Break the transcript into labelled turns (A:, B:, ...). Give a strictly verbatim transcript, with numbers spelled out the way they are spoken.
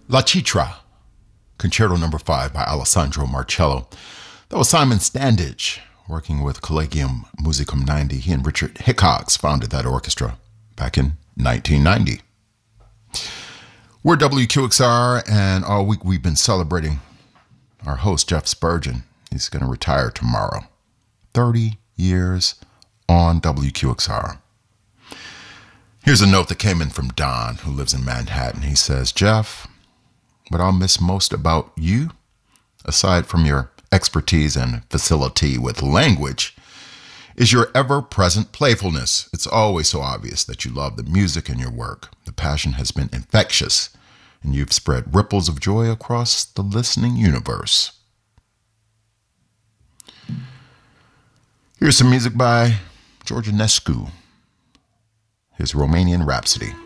A: La Citra, Concerto Number Five by Alessandro Marcello. That was Simon Standage working with Collegium Musicum ninety. He and Richard Hickox founded that orchestra back in nineteen ninety. We're W Q X R, and all week we've been celebrating our host, Jeff Spurgeon. He's going to retire tomorrow. thirty years on W Q X R. Here's a note that came in from Don, who lives in Manhattan. He says, Jeff, what I'll miss most about you, aside from your expertise and facility with language, is your ever-present playfulness. It's always so obvious that you love the music and your work. The passion has been infectious, and you've spread ripples of joy across the listening universe. Here's some music by George Enescu, his Romanian Rhapsody.